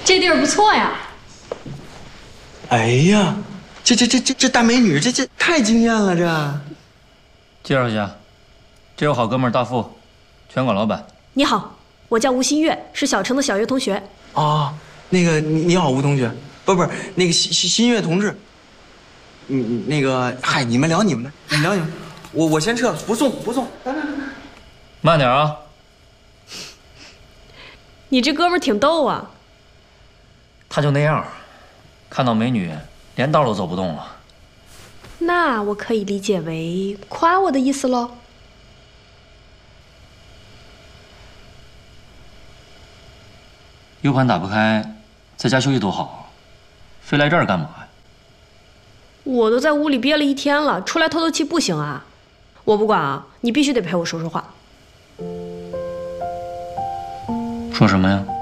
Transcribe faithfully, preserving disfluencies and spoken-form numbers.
这地儿不错呀。 哎呀，这这这这这大美女，这这太惊艳了！这， 介绍一下，这是我好哥们大富，拳馆老板。 你好，我叫吴新月，是小城的小月同学。 哦，那个你你好，吴同学，不不是那个新新新月同志。你你那个，嗨，你们聊你们的，你们聊你们，我我先撤了，不送不送。来来来来， 慢点啊！ 你这哥们儿挺逗啊。 他就那样，看到美女连道都走不动了。 那我可以理解为夸我的意思喽。 U 盘打不开，在家休息多好，非来这儿干嘛呀？ 我都在屋里憋了一天了，出来透透气不行啊？我不管啊，你必须得陪我说说话。 说什么呀？